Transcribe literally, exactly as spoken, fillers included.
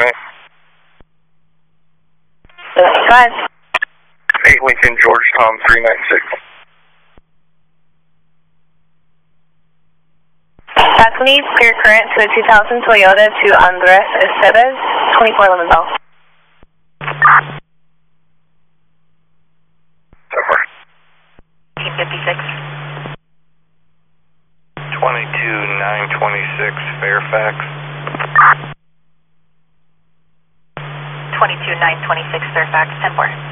twenty. Go ahead. eight Lincoln, George Tom three nine six. Tuscany, clear current to a two thousand Toyota to Andres Estevez, twenty-four eleven Bell. eighteen fifty-six. twenty-two nine twenty-six, Fairfax. twenty-two nine twenty-six, Fairfax, ten four.